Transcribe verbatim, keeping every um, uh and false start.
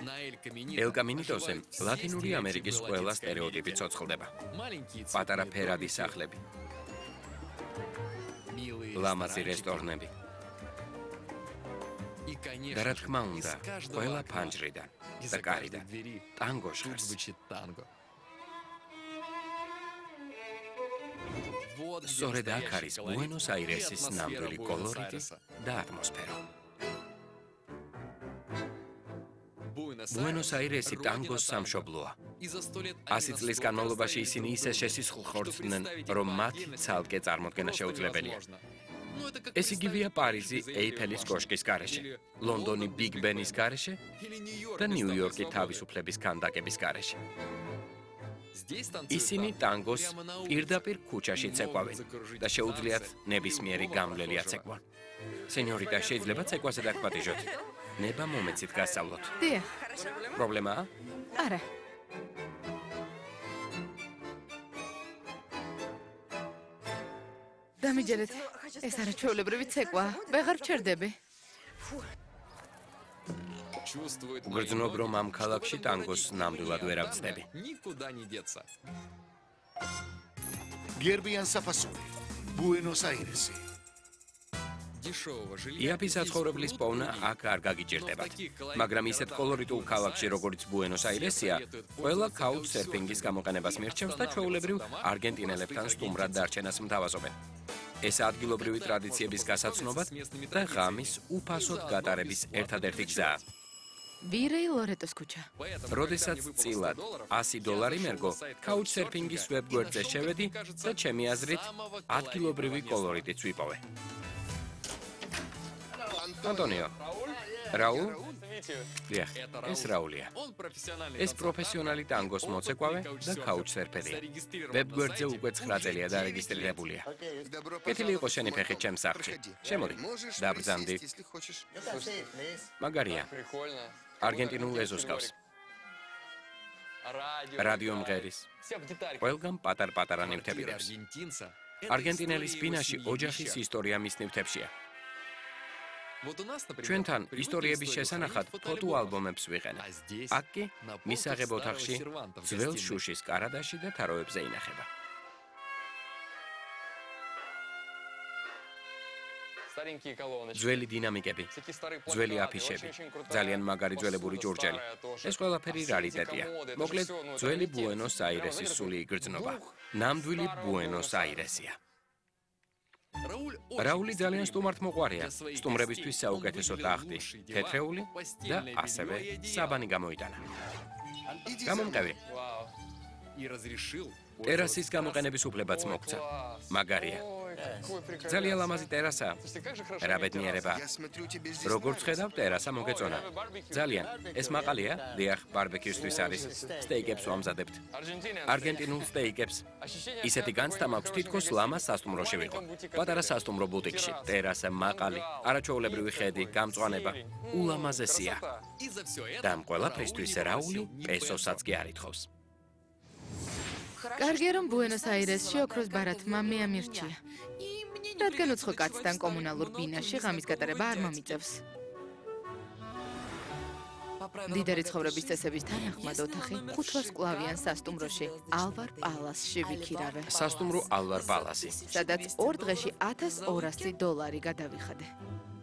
ელ კამინიტოზე ლათინური ამერიკის ყველა სტერეოტიპი ცოცხლდება. პატარა ფერადი სახლები, ლამაზი რესტორნები. და რა თქმა უნდა, ყველა ფანჯრიდან და კარიდან ტანგო ჟღერს. სწორედ აქ არის ბუენოს აირესის ნამდვილი კოლორიტი და ატმოსფერო. ბუენოს აირესი ტანგოს სამშობლოა. ასი წლის განმავლობაში ისინი ისე შესისხლხორცდნენ, რომ მათ ცალკე წარმოდგენა შეუძლებელია. ეს იგივეა პარიზი ეიფელის კოშკის გარეშე, ლონდონი ბიგ ბენის გარეშე და ნიუ-იორკი თავისუფლების ქანდაკების გარეშე. ისინი ტანგოს პირდაპირ ქუჩაში ცეკვავენ და შეუძლიათ ნებისმიერი გამვლელი აცეკვან. სენიორიტა, შეიძლება ცეკვაზე დაგპატიჟოთ? ნება მომეცით გასწავლოთ. დიახ. პრობლემაა? არა. დამიჯერეთ, ეს არა ჩვეულებრივი ცეკვაა, ვეღარ ვჩერდები. გრძნობ, რომ ამ ქალაქში ტანგოს ნამდვილად ვერ ავწდები. გერბიან საფასური, ბუენოს აირესი. იაფი საცხოვრებლის პოვნა აქ არ გაგიჭირდებათ, მაგრამ ისეთ კოლორიტულ ქალაქში, როგორც ბუენოს აირესია, ყველა კაუჩსერფინგის გამოყენებას მირჩევს და ჩვეულებრივ არგენტინელებთან სტუმრად დარჩენას მთავაზობენ. ეს ადგილობრივი ტრადიციების გასაცნობად და ღამის უფასოდ გატარების ერთადერთი გზაა. ვირეი ლორეტოს ქუჩა. როდესაც წილად ასი დოლარი მერგო, კაუჩსერფინგის ვებგვერდზე შევედი და ჩემი აზრით ადგილობრივი კოლორიტიც ვიპოვე. ანტონიო. რაულ? დიახ, ეს რაულია. ეს პროფესიონალი ტანგოს მოცეკვავე და კაუჩსერფერია. ვებგვერდზე უკვე ცხრა წელია დარეგისტრირებულია. კეთილი იყო შენი ფეხი ჩემს სახლში. შემოდი, დაბრძანდი. მაგარია. არგენტინულ ეზოს გავს. რადიო მღერის. ყველგან პატარ-პატარა ნივთები დევს. არგენტინელის ბინაში ოჯახის ისტორია მის ნივთებშია. ჩვენთან ისტორიების შესანახად ფოტო ალბომებს ვიყენებ. აქ კი მისაღებ ოთახში ძველ შუშის კარადაში და თაროებზე ინახება. ძველი დინამიკები, ძველი აფიშები, ძალიან მაგარი ძველებური ჯურჯელი. ეს ყველაფერი რარიტეტია. მოკლედ, ძველი ბუენოს აირესის სული იგრძნობა. ნამდვილი ბუენოს აირესია. რაული ძალიან სტუმართმოყვარეა. სტუმრებისთვის საუკეთესო ტახტი, თეთრეული და ასევე საბანი გამოიტანა. გამომყევი. ტერასის გამოყენების უფლებაც მოგცა. მაგარია. ძალიან ლამაზი ტერასაა. რა ბედნიერება. როგორც ხედავ, ტერასა მოგეწონა. ძალიან. ეს მაყალია? დიახ, ბარბეკიუსთვის არის. სტეიკებს ვამზადებთ. არგენტინულ სტეიკებს. ისეთი განცდა მაქვს, თითქოს ლამა სასტუმროში ვიყო. პატარა სასტუმრო ბუტიკში. ტერასა, მაყალი, არაჩვეულებრივი ხედი, გამწვანება. ულამაზესია. და ამ ყველაფრისთვის რაული პესოსაც კი არ ითხოვს. კარგია, რომ ბუენოს აირესში ოქროს ბარათმა მე ამირჩია. რადგან უცხო კაცთან კომუნალურ ბინაში ღამის გატარება არ მომიწევს. მდიდარი ცხოვრების წესების თანახმად ოთახი ხუთვარსკვლავიან სასტუმროში ალვარ პალასში ვიქირავე. სასტუმრო ალვარ პალასი. სადაც ორ დღეში ათას ორასი დოლარი გადავიხადე.